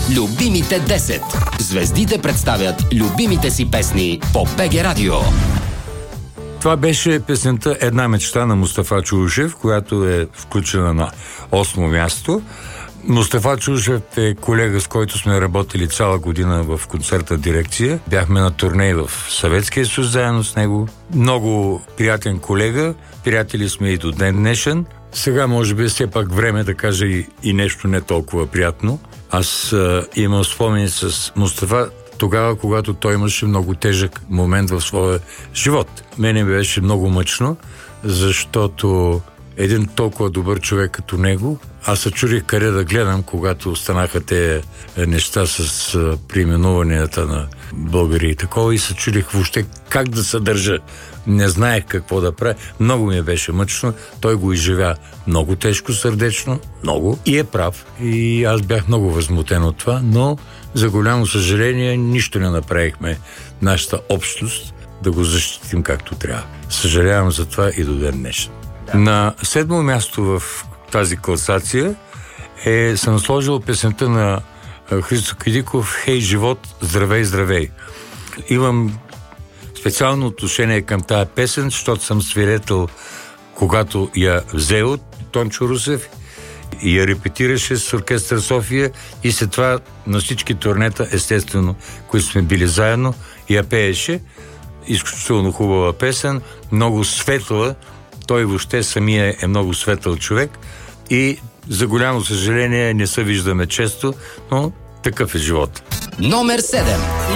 Любимите 10. Звездите представят любимите си песни по БГ Радио. Това беше песента "Една мечта" на Мустафа Чаушев, която е включена на 8-о място. Мустафа Чаушев е колега, с който сме работили цяла година в концертна дирекция. Бяхме на турне в Съветския съюз заедно с него. Много приятен колега, приятели сме и до ден днешен. Сега може би все пак време да кажа и нещо не толкова приятно. Аз имам спомени с Мустафа тогава, когато той имаше много тежък момент в своя живот. Мене беше много мъчно, защото един толкова добър човек като него, аз се чудих къде да гледам, когато станаха те неща с преименуванията на българи и такова, и се чудих въобще как да се държа. Не знаех какво да правя. Много ми беше мъчно. Той го изживя много тежко, сърдечно, много. И е прав. И аз бях много възмутен от това, но за голямо съжаление нищо не направихме нашата общност да го защитим както трябва. Съжалявам за това и до ден днешен. На 7-о място в тази класация съм сложил песента на Христо Кидиков "Хей, живот, здравей, здравей". Имам специално отношение към тая песен, защото съм свидетел, когато я взе от Тончо Русев и я репетираше с Оркестър София, и след това на всички турнета, естествено, които сме били заедно, я пееше. Изключително хубава песен, много светла. Той въобще самия е много светъл човек и за голямо съжаление не се виждаме често, но такъв е живот. Номер 7.